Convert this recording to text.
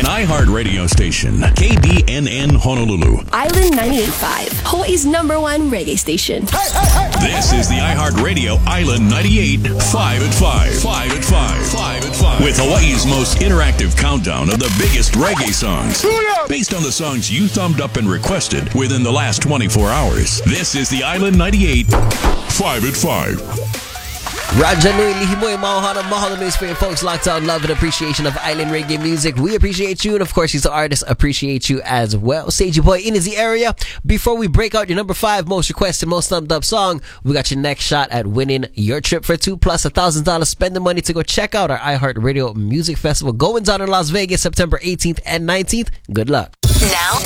iHeart radio station, KDNN Honolulu. Island 98.5, Hawaii's #1 reggae station. This is the iHeart Radio Island 98 5 at 5. 5 at 5. 5 at 5. With Hawaii's most interactive countdown of the biggest reggae songs. Based on the songs you thumbed up and requested within the last 24 hours. This is the Island 98 5 at 5. Raja Nui Lihimoy Mahalo news for you folks locked on love and appreciation of island reggae music. We appreciate you, and of course, these artists appreciate you as well. Sagey Boy in is the area. Before we break out your number 5 most requested, most thumbed up song, we got your next shot at winning your trip for 2 plus $1,000. Spend the money to go check out our iHeart Radio Music Festival goings on in Las Vegas, September 18th and 19th. Good luck. Now